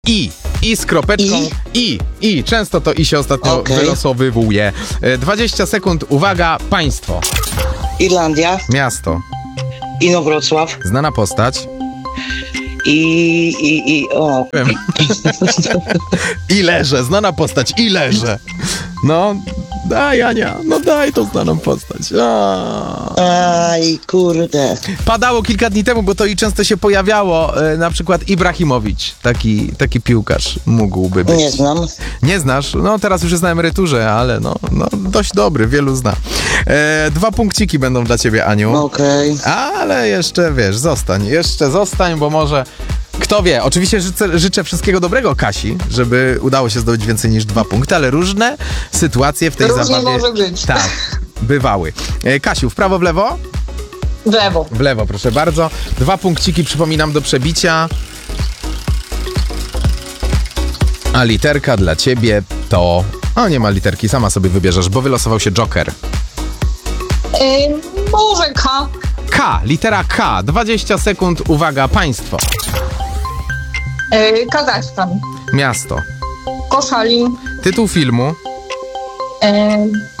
I z kropeczką I. Często to I się ostatnio wylosowywuje. 20 sekund, uwaga, państwo. Irlandia. Miasto. Inowrocław. Znana postać. I leżę, znana postać, i leżę. No, daj Ania, no daj tą znaną postać. Aj, kurde. Padało kilka dni temu, bo to i często się pojawiało, na przykład Ibrahimowicz, taki piłkarz mógłby być. Nie znam. Nie znasz? No teraz już jest na emeryturze, ale no dość dobry, wielu zna. 2 punkciki będą dla ciebie, Aniu. Okej. Ale jeszcze, wiesz, zostań, bo może... Kto wie, oczywiście życzę wszystkiego dobrego Kasi, żeby udało się zdobyć więcej niż 2 punkty, ale różne sytuacje w tej Różnie zabawie... może być. Tak, bywały. Kasiu, w prawo, w lewo? W lewo. W lewo, proszę bardzo. 2 punkciki, przypominam, do przebicia. A literka dla ciebie to... O, nie ma literki, sama sobie wybierzesz, bo wylosował się Joker. Może K. K, litera K. 20 sekund, uwaga, państwo. Kazachstan. Miasto. Koszalin. Tytuł filmu.